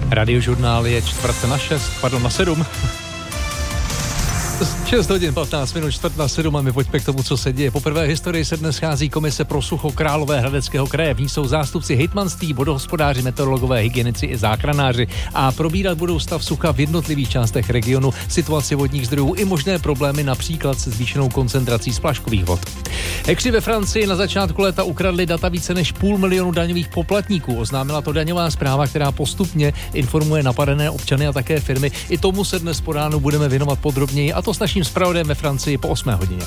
Radiožurnál je 7:45. 6 hodin 15 minut, 6:45 a my pojďme k tomu, co se děje. Poprvé v historii se dnes schází komise pro sucho Královéhradeckého kraje. V ní jsou zástupci hejtmanství, vodohospodáři, meteorologové, hygienici i záchranáři a probírat budou stav sucha v jednotlivých částech regionu, situaci vodních zdrojů i možné problémy například se zvýšenou koncentrací splaškových vod. Hekři ve Francii na začátku léta ukradli data více než 500 000 daňových poplatníků. Oznámila to daňová správa, která postupně informuje napadené občany a také firmy. I tomu se dnes po ránu budeme věnovat podrobněji, a to s naším zpravodajem ve Francii po 8 hodině.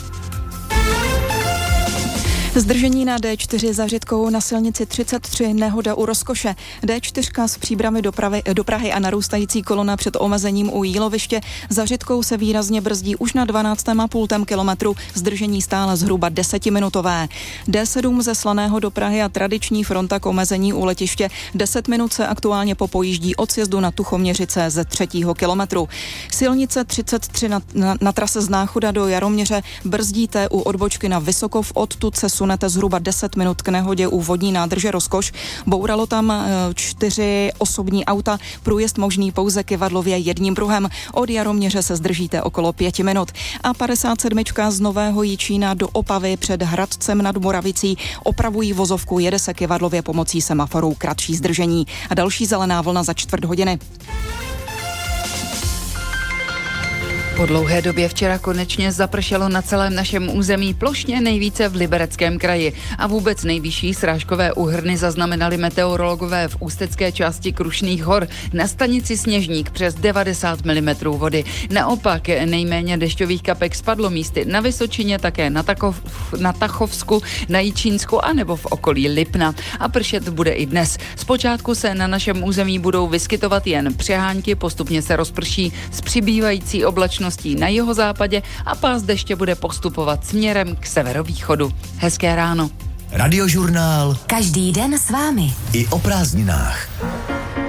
Zdržení na D4 za Řitkou, na silnici 33 nehoda u Rozkoše. D4 z Příbrami do Prahy a narůstající kolona před omezením u Jíloviště. Za Řitkou se výrazně brzdí už na 12,5 kilometru, zdržení stále zhruba 10minutové. D7 ze Slaného do Prahy a tradiční fronta k omezení u letiště. 10 minut se aktuálně popojíždí od sjezdu na Tuchoměřice ze 3. kilometru. Silnice 33 na trase z Náchoda do Jaroměře brzdíte u odbočky na Vysokov, odtud se sunete zhruba 10 minut k nehodě u vodní nádrže Rozkoš. Bouralo tam 4 osobní auta, průjezd možný pouze kyvadlově jedním pruhem. Od Jaroměře se zdržíte okolo 5 minut. A 57 z Nového Jičína do Opavy před Hradcem nad Moravicí opravují vozovku, jede se kyvadlově pomocí semaforů, kratší zdržení. A další zelená vlna za 4 hodiny. Po dlouhé době včera konečně zapršelo na celém našem území, plošně nejvíce v Libereckém kraji. A vůbec nejvyšší srážkové úhrny zaznamenali meteorologové v ústecké části Krušných hor. Na stanici Sněžník přes 90 mm vody. Naopak nejméně dešťových kapek spadlo místy na Vysočině, také na Tachovsku, na Jičínsku a nebo v okolí Lipna. A pršet bude i dnes. Zpočátku se na našem území budou vyskytovat jen přehánky, postupně se rozprší s přibývající oblačností na jihozápadě a pás deště bude postupovat směrem k severovýchodu. Hezké ráno. Radiožurnál. Každý den s vámi. I o prázdninách.